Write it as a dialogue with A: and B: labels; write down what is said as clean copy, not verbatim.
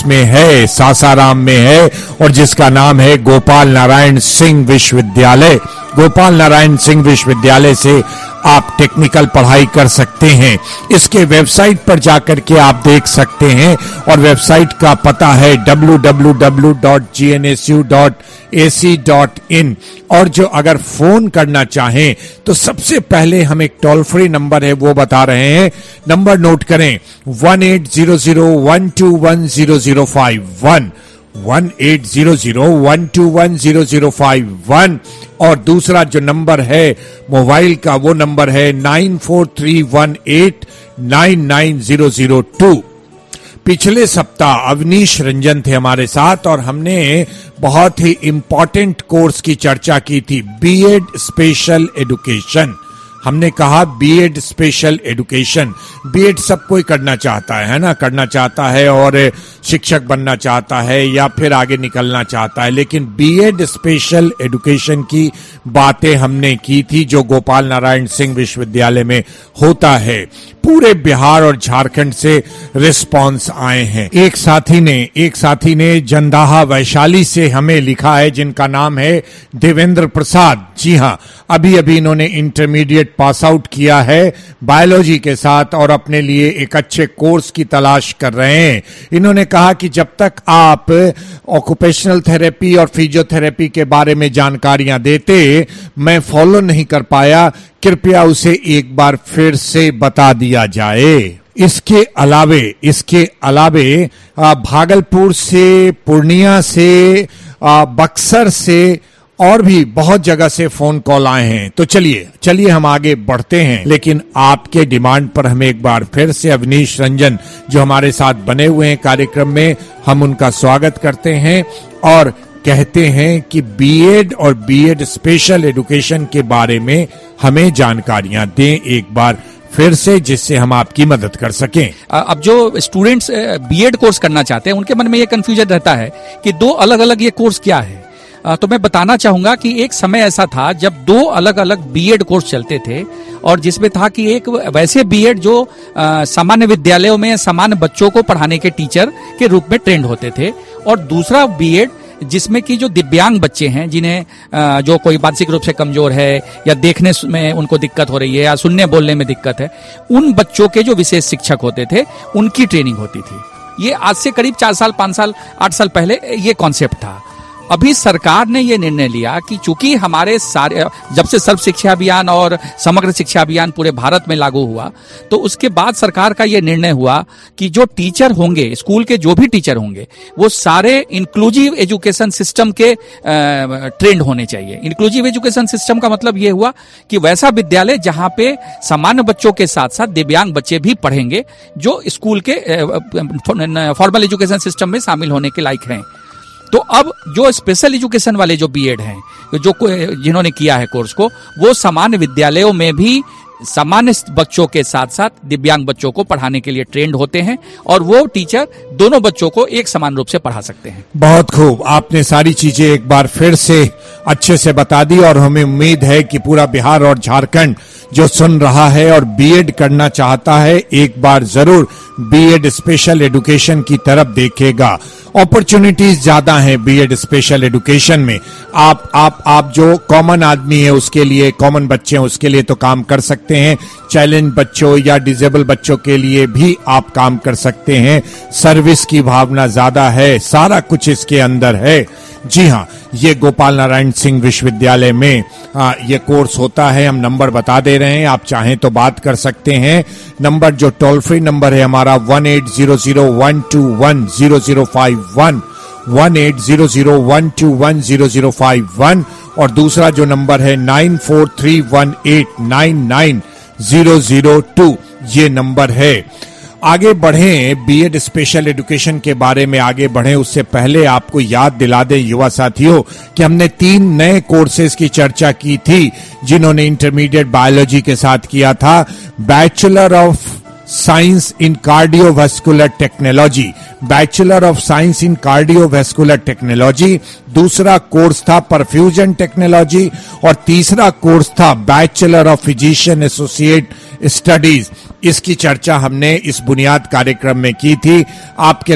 A: में है, सासाराम में है, और जिसका नाम है गोपाल नारायण सिंह विश्वविद्यालय। गोपाल नारायण सिंह विश्वविद्यालय से आप टेक्निकल पढ़ाई कर सकते हैं। इसके वेबसाइट पर जाकर के आप देख सकते हैं, और वेबसाइट का पता है www.gnsu.ac.in। और जो अगर फोन करना चाहें तो सबसे पहले हम एक टोल फ्री नंबर है वो बता रहे हैं, नंबर नोट करें 1800121005 1800121005। और दूसरा जो नंबर है मोबाइल का वो नंबर है 9431899002। पिछले सप्ताह अवनीश रंजन थे हमारे साथ और हमने बहुत ही इंपॉर्टेंट कोर्स की चर्चा की थी, बीएड स्पेशल एजुकेशन। हमने कहा बीएड स्पेशल एजुकेशन, बीएड सब कोई करना चाहता है ना, करना चाहता है और शिक्षक बनना चाहता है या फिर आगे निकलना चाहता है, लेकिन बीएड स्पेशल एजुकेशन की बातें हमने की थी जो गोपाल नारायण सिंह विश्वविद्यालय में होता है। पूरे बिहार और झारखंड से रिस्पांस आए हैं। एक साथी ने जंदाहा वैशाली से हमें लिखा है, जिनका नाम है देवेंद्र प्रसाद। जी हाँ, अभी इन्होंने इंटरमीडिएट पास आउट किया है बायोलॉजी के साथ और अपने लिए एक अच्छे कोर्स की तलाश कर रहे हैं। इन्होंने कहा कि जब तक आप ऑक्यूपेशनल थेरेपी और फिजियोथेरेपी के बारे में जानकारियां देते मैं फॉलो नहीं कर पाया, कृपया उसे एक बार फिर से बता दिया जाए। इसके अलावे भागलपुर से, पूर्णिया से, बक्सर से और भी बहुत जगह से फोन कॉल आए हैं। तो चलिए हम आगे बढ़ते हैं, लेकिन आपके डिमांड पर हम एक बार फिर से अवनीश रंजन जो हमारे साथ बने हुए हैं कार्यक्रम में, हम उनका स्वागत करते हैं और कहते हैं कि बीएड और बीएड स्पेशल एजुकेशन के बारे में हमें जानकारियां दें एक बार फिर से, जिससे हम आपकी मदद कर सकें।
B: अब जो स्टूडेंट्स बीएड कोर्स करना चाहते हैं उनके मन में ये कंफ्यूजन रहता है कि दो अलग अलग ये कोर्स क्या है। तो मैं बताना चाहूंगा कि एक समय ऐसा था जब दो अलग अलग बीएड कोर्स चलते थे, और जिसमें था कि एक वैसे बीएड जो सामान्य विद्यालयों में सामान्य बच्चों को पढ़ाने के टीचर के रूप में ट्रेंड होते थे, और दूसरा बीएड जिसमें कि जो दिव्यांग बच्चे हैं, जिन्हें जो कोई मानसिक रूप से कमजोर है या देखने में उनको दिक्कत हो रही है या सुनने बोलने में दिक्कत है, उन बच्चों के जो विशेष शिक्षक होते थे उनकी ट्रेनिंग होती थी। ये आज से करीब 4 साल 5 साल 8 साल पहले ये कॉन्सेप्ट था। अभी सरकार ने ये निर्णय लिया कि चूंकि हमारे सारे, जब से सर्व शिक्षा अभियान और समग्र शिक्षा अभियान पूरे भारत में लागू हुआ, तो उसके बाद सरकार का ये निर्णय हुआ कि जो टीचर होंगे, स्कूल के जो भी टीचर होंगे, वो सारे इंक्लूसिव एजुकेशन सिस्टम के ट्रेंड होने चाहिए। इंक्लूसिव एजुकेशन सिस्टम का मतलब ये हुआ कि वैसा विद्यालय जहां पे सामान्य बच्चों के साथ साथ दिव्यांग बच्चे भी पढ़ेंगे, जो स्कूल के फॉर्मल एजुकेशन सिस्टम में शामिल होने के लायक हैं। तो अब जो स्पेशल एजुकेशन वाले जो बीएड हैं, जो जिन्होंने किया है कोर्स को, वो सामान्य विद्यालयों में भी सामान्य बच्चों के साथ साथ दिव्यांग बच्चों को पढ़ाने के लिए ट्रेंड होते हैं, और वो टीचर दोनों बच्चों को एक समान रूप से पढ़ा सकते हैं।
A: बहुत खूब, आपने सारी चीजें एक बार फिर से अच्छे से बता दी, और हमें उम्मीद है कि पूरा बिहार और झारखंड जो सुन रहा है और बीएड करना चाहता है, एक बार जरूर बीएड स्पेशल एजुकेशन की तरफ देखेगा। अपॉर्चुनिटीज ज्यादा हैं बीएड स्पेशल एजुकेशन में। आप जो कॉमन आदमी है उसके लिए, कॉमन बच्चे हैं उसके लिए तो काम कर सकते हैं, चैलेंज बच्चों या डिसेबल बच्चों के लिए भी आप काम कर सकते हैं। सर्विस की भावना ज्यादा है, सारा कुछ इसके अंदर है। जी हाँ, ये गोपाल नारायण सिंह विश्वविद्यालय में ये कोर्स होता है। हम नंबर बता दे रहे हैं, आप चाहें तो बात कर सकते हैं। नंबर जो टोल फ्री नंबर है हमारा 1800121005 1800121005, और दूसरा जो नंबर है 9431899002, ये नंबर है। आगे बढ़ें, बीएड स्पेशल एजुकेशन के बारे में आगे बढ़ें उससे पहले आपको याद दिला दें युवा साथियों कि हमने 3 नए कोर्सेज की चर्चा की थी जिन्होंने इंटरमीडिएट बायोलॉजी के साथ किया था। Bachelor of science in cardiovascular technology, bachelor of science in cardiovascular technology, दूसरा कोर्स था परफ्यूजन टेक्नोलॉजी, और तीसरा कोर्स था bachelor of physician associate studies. इसकी चर्चा हमने इस बुनियाद कार्यक्रम में की थी। आपके